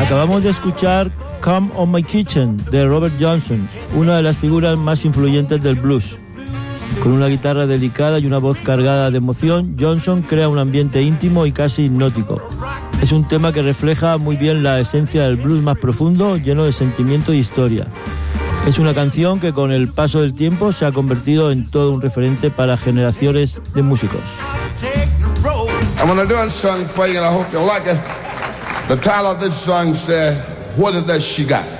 Acabamos de escuchar Come on My Kitchen de Robert Johnson, una de las figuras más influyentes del blues. Con una guitarra delicada y una voz cargada de emoción, Johnson crea un ambiente íntimo y casi hipnótico. Es un tema que refleja muy bien la esencia del blues más profundo, lleno de sentimiento y historia. Es una canción que con el paso del tiempo se ha convertido en todo un referente para generaciones de músicos. I'm gonna do a song for you and I hope you like it. The title of this song says, What is that she got?